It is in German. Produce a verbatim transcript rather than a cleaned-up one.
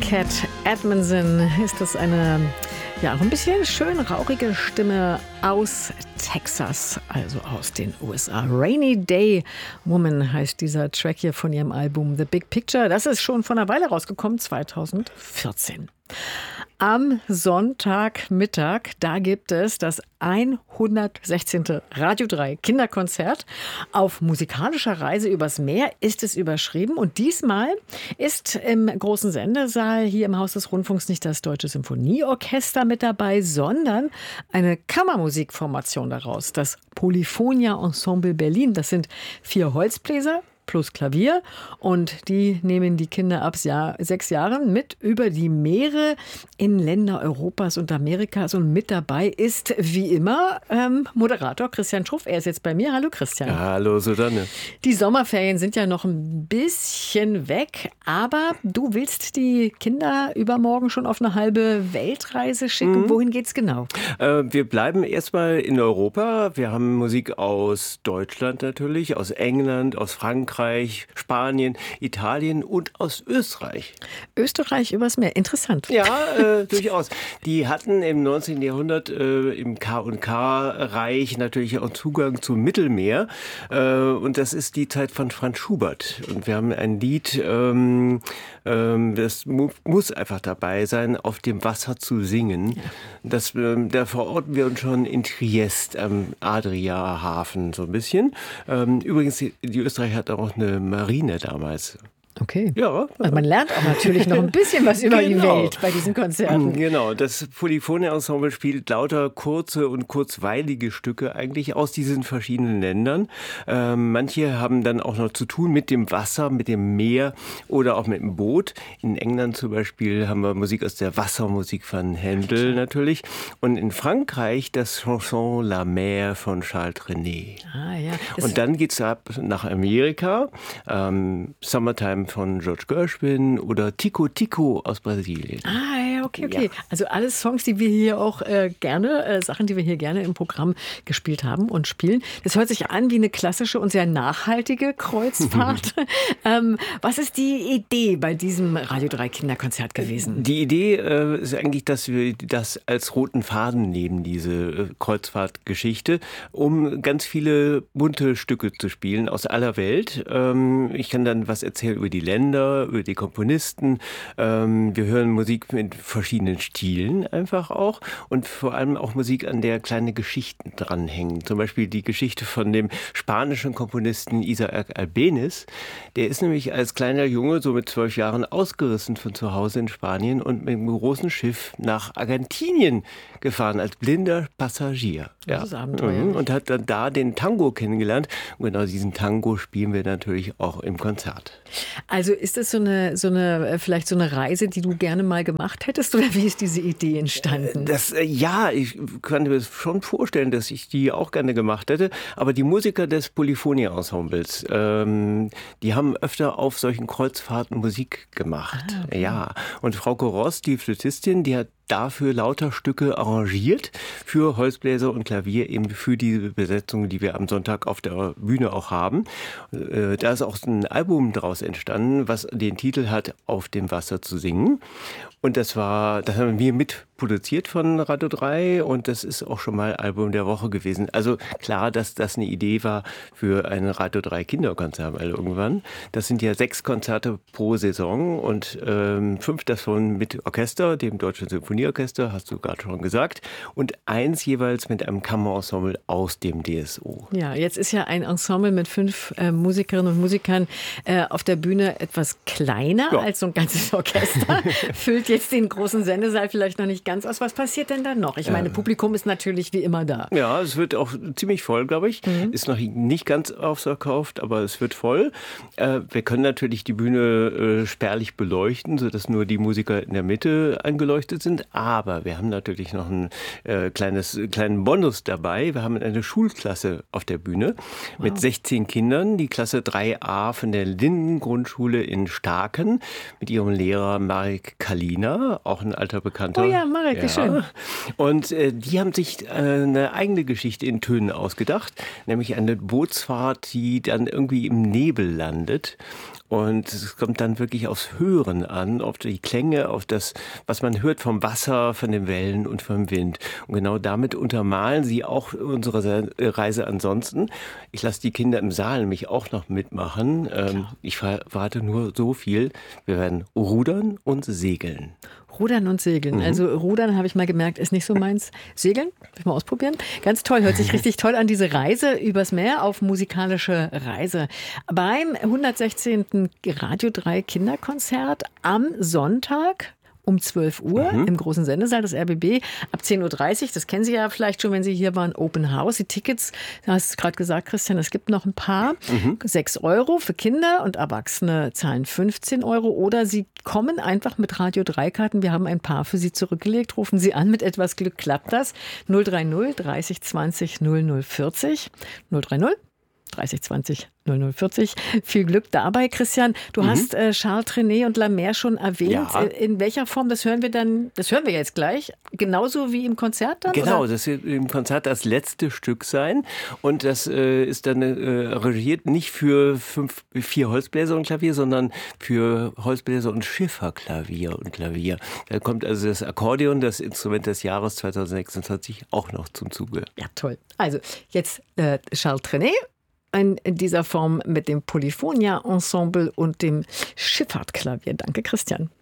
Cat Edmondson ist das eine, ja, auch ein bisschen schön rauchige Stimme aus Texas, also aus den U S A. Rainy Day Woman heißt dieser Track hier von ihrem Album The Big Picture. Das ist schon vor einer Weile rausgekommen, zweitausendvierzehn. Am Sonntagmittag, da gibt es das hundertsechzehnte. Radio drei Kinderkonzert. Auf musikalischer Reise übers Meer ist es überschrieben. Und diesmal ist im großen Sendesaal hier im Haus des Rundfunks nicht das Deutsche Symphonieorchester mit dabei, sondern eine Kammermusikformation daraus. Das Polyphonia Ensemble Berlin. Das sind vier Holzbläser plus Klavier, und die nehmen die Kinder ab Jahr, sechs Jahren mit über die Meere in Länder Europas und Amerikas, und mit dabei ist wie immer ähm, Moderator Christian Schruff. Er ist jetzt bei mir. Hallo Christian. Ja, hallo Susanne. Die Sommerferien sind ja noch ein bisschen weg, aber du willst die Kinder übermorgen schon auf eine halbe Weltreise schicken. Mhm. Wohin geht's genau? Äh, wir bleiben erstmal in Europa. Wir haben Musik aus Deutschland natürlich, aus England, aus Frankreich, Spanien, Italien und aus Österreich. Österreich übers Meer, interessant. Ja, äh, durchaus. Die hatten im neunzehnten. Jahrhundert äh, im K und K-Reich natürlich auch Zugang zum Mittelmeer. Äh, und das ist die Zeit von Franz Schubert. Und wir haben ein Lied, ähm, ähm, das mu- muss einfach dabei sein, auf dem Wasser zu singen. Ja. Das, ähm, da verorten wir uns schon in Triest am Adria-Hafen so ein bisschen. Ähm, übrigens, die, die Österreich hat auch eine Marine damals. Okay. Ja. Also man lernt auch natürlich noch ein bisschen was über genau. die Welt bei diesen Konzerten. Genau, das Polyphonia Ensemble spielt lauter kurze und kurzweilige Stücke eigentlich aus diesen verschiedenen Ländern. Ähm, manche haben dann auch noch zu tun mit dem Wasser, mit dem Meer oder auch mit dem Boot. In England zum Beispiel haben wir Musik aus der Wassermusik von Händel natürlich. Und in Frankreich das Chanson La Mer von Charles Trenet. Ah, ja. Und dann geht's ab nach Amerika. Ähm, Summertime von George Gershwin oder Tico Tico aus Brasilien. Ah, ja, okay, okay. Ja. Also alles Songs, die wir hier auch äh, gerne, äh, Sachen, die wir hier gerne im Programm gespielt haben und spielen. Das hört sich an wie eine klassische und sehr nachhaltige Kreuzfahrt. ähm, was ist die Idee bei diesem Radio drei Kinderkonzert gewesen? Die Idee äh, ist eigentlich, dass wir das als roten Faden nehmen, diese äh, Kreuzfahrtgeschichte, um ganz viele bunte Stücke zu spielen aus aller Welt. Ähm, ich kann dann was erzählen über die Länder, über die Komponisten. Ähm, wir hören Musik mit verschiedenen Stilen einfach auch und vor allem auch Musik, an der kleine Geschichten dranhängen. Zum Beispiel die Geschichte von dem spanischen Komponisten Isaac Albéniz. Der ist nämlich als kleiner Junge, so mit zwölf Jahren, ausgerissen von zu Hause in Spanien und mit einem großen Schiff nach Argentinien gefahren, als blinder Passagier. Das ja. ist Abenteuer. Mhm. Und hat dann da den Tango kennengelernt. Und genau diesen Tango spielen wir natürlich auch im Konzert. Also ist das so eine, so eine, vielleicht so eine Reise, die du gerne mal gemacht hättest, oder wie ist diese Idee entstanden? Das, äh, ja, ich kann mir schon vorstellen, dass ich die auch gerne gemacht hätte. Aber die Musiker des Polyphonia Ensembles, ähm, die haben öfter auf solchen Kreuzfahrten Musik gemacht. Ah, okay. Ja. Und Frauke Ross, die Flötistin, die hat dafür lauter Stücke arrangiert für Holzbläser und Klavier, eben für diese Besetzung, die wir am Sonntag auf der Bühne auch haben. Da ist auch ein Album draus entstanden, was den Titel hat, Auf dem Wasser zu singen. Und das war, das haben wir mitproduziert von Radio drei, und das ist auch schon mal Album der Woche gewesen. Also klar, dass das eine Idee war für ein Radio drei Kinderkonzert weil irgendwann. Das sind ja sechs Konzerte pro Saison und ähm, fünf davon mit Orchester, dem Deutschen Symphonieorchester, hast du gerade schon gesagt, und eins jeweils mit einem Kammerensemble aus dem D S O. Ja, jetzt ist ja ein Ensemble mit fünf äh, Musikerinnen und Musikern äh, auf der Bühne etwas kleiner ja. als so ein ganzes Orchester. Füllt jetzt den großen Sendesaal vielleicht noch nicht ganz aus. Was passiert denn dann noch? Ich meine, Publikum ist natürlich wie immer da. Ja, es wird auch ziemlich voll, glaube ich. Mhm. Ist noch nicht ganz ausverkauft, aber es wird voll. Äh, wir können natürlich die Bühne äh, spärlich beleuchten, sodass nur die Musiker in der Mitte angeleuchtet sind. Aber wir haben natürlich noch einen äh, kleines, kleinen Bonus dabei. Wir haben eine Schulklasse auf der Bühne wow. mit sechzehn Kindern. Die Klasse drei a von der Linden-Grundschule in Starken mit ihrem Lehrer Marek Kalina, auch ein alter Bekannter. Oh ja, Marek, wie Ja. schön. Und äh, die haben sich äh, eine eigene Geschichte in Tönen ausgedacht, nämlich eine Bootsfahrt, die dann irgendwie im Nebel landet. Und es kommt dann wirklich aufs Hören an, auf die Klänge, auf das, was man hört vom Wasser, von den Wellen und vom Wind. Und genau damit untermalen sie auch unsere Reise ansonsten. Ich lasse die Kinder im Saal nämlich auch noch mitmachen. Ähm, ich verrate nur so viel. Wir werden rudern und segeln. Rudern und Segeln. Mhm. Also Rudern, habe ich mal gemerkt, ist nicht so meins. Segeln, will ich mal ausprobieren. Ganz toll, hört sich richtig toll an, diese Reise übers Meer auf musikalische Reise. Beim hundertsechzehnten Radio drei Kinderkonzert am Sonntag um zwölf Uhr mhm. im großen Sendesaal des R B B, ab zehn Uhr dreißig, das kennen Sie ja vielleicht schon, wenn Sie hier waren, Open House. Die Tickets, du hast es gerade gesagt, Christian, es gibt noch ein paar. Mhm. sechs Euro für Kinder und Erwachsene zahlen fünfzehn Euro. Oder Sie kommen einfach mit Radio drei Karten. Wir haben ein paar für Sie zurückgelegt. Rufen Sie an, mit etwas Glück klappt das. null drei null, dreißig zwanzig, null null vierzig. null drei null, dreißig zwanzig, null null vierzig. Viel Glück dabei, Christian. Du mhm. hast äh, Charles Trenet und La Mer schon erwähnt. Ja. In welcher Form, das hören wir dann, das hören wir jetzt gleich, genauso wie im Konzert dann? Genau, oder? Das wird im Konzert das letzte Stück sein. Und das äh, ist dann äh, arrangiert nicht für fünf, vier Holzbläser und Klavier, sondern für Holzbläser und Schifferklavier und Klavier. Da kommt also das Akkordeon, das Instrument des Jahres zweitausendsechsundzwanzig, auch noch zum Zuge. Ja, toll. Also jetzt äh, Charles Trenet. In dieser Form mit dem Polyphonia Ensemble und dem Schifffahrtklavier. Danke, Christian.